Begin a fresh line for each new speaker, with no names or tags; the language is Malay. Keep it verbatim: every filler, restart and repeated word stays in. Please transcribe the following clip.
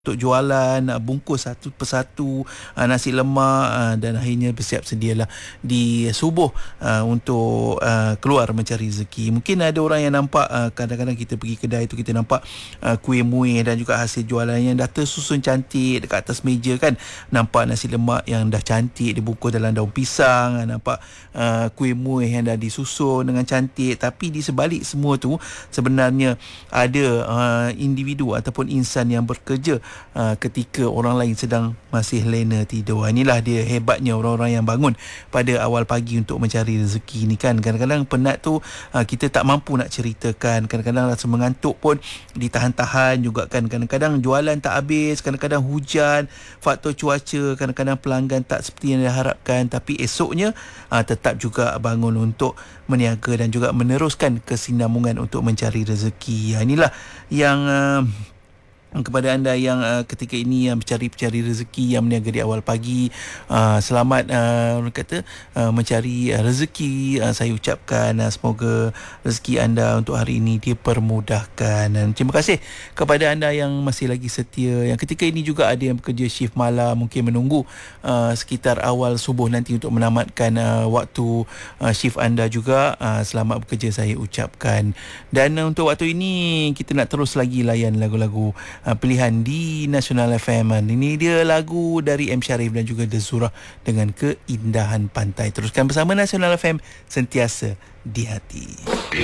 untuk jualan, uh, bungkus satu persatu uh, nasi lemak, uh, dan akhirnya bersiap sedialah di subuh uh, untuk uh, keluar mencari rezeki. Mungkin ada orang yang nampak, uh, kadang-kadang kita pergi kedai tu kita nampak uh, kuih muih dan juga hasil jualan yang dah tersusun cantik dekat atas meja kan. Nampak nasi lemak yang dah cantik dibungkus dalam daun pisang, uh, nampak uh, kuih muih yang dah disusun dengan cantik, tapi di sebalik semua tu sebenarnya ada uh, individu ataupun insan yang bekerja Uh, ketika orang lain sedang masih lena tidur. Inilah dia hebatnya orang-orang yang bangun pada awal pagi untuk mencari rezeki ni kan. Kadang-kadang penat tu uh, kita tak mampu nak ceritakan. Kadang-kadang rasa mengantuk pun ditahan-tahan juga kan. Kadang-kadang jualan tak habis, kadang-kadang hujan, faktor cuaca, kadang-kadang pelanggan tak seperti yang diharapkan, tapi esoknya uh, tetap juga bangun untuk meniaga dan juga meneruskan kesinambungan untuk mencari rezeki. Uh, inilah yang uh, kepada anda yang uh, ketika ini yang mencari-cari rezeki, yang berniaga di awal pagi, uh, selamat uh, orang kata uh, mencari uh, rezeki. Uh, saya ucapkan uh, semoga rezeki anda untuk hari ini dipermudahkan, dan terima kasih kepada anda yang masih lagi setia, yang ketika ini juga ada yang bekerja shift malam, mungkin menunggu uh, sekitar awal subuh nanti untuk menamatkan uh, waktu uh, shift anda juga. Uh, selamat bekerja saya ucapkan. Dan uh, untuk waktu ini kita nak terus lagi layan lagu-lagu Uh, pilihan di Nasional F M. Ini dia lagu dari M. Sharif dan juga Dezura dengan Keindahan Pantai. Teruskan bersama Nasional F M, sentiasa di hati.